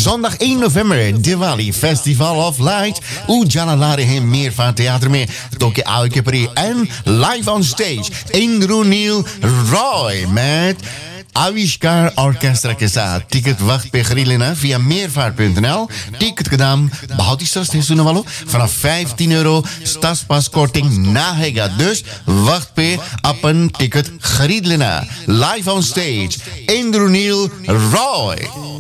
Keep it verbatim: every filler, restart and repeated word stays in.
Zondag één november, Diwali Festival of Lights. Ujala la rahe hain Meervaart Theater में तो के आओ के परी and live on stage Indru Roy met Aviskar Orchestra के साथ. टिकट वक्त पे खरीद लेना via meervaart punt n l. Ticket का दाम बहुत ही सस्ते है सुनने वालों. vanaf vijftien euro stadspaskorting naheगा. Dus वक्त पे अपन टिकट खरीद लेना. Live on stage Indru Roy.